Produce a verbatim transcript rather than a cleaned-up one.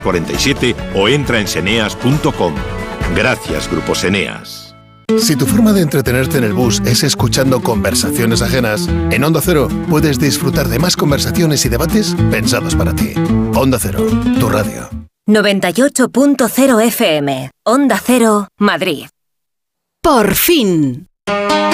cuarenta y siete o entra en seneas punto com. Gracias, Grupo Seneas. Si tu forma de entretenerte en el bus es escuchando conversaciones ajenas, en Onda Cero puedes disfrutar de más conversaciones y debates pensados para ti. Onda Cero, tu radio. noventa y ocho punto cero F M. Onda Cero, Madrid. Por fin.